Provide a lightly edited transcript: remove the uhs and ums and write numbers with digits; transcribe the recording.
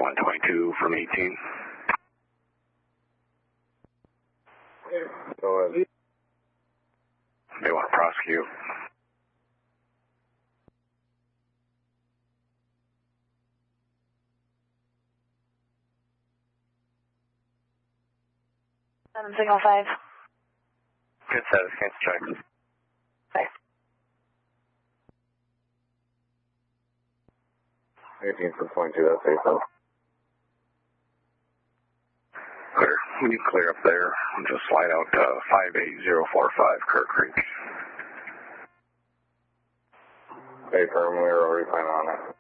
122 from 18. Go ahead. They want to prosecute. Signal 5. Good status, cancel check. Thanks. 18 from 22, that's safe though. Clear. When you clear up there, just slide out 58045 Kirk Creek. Hey, firm, we were already planning on it.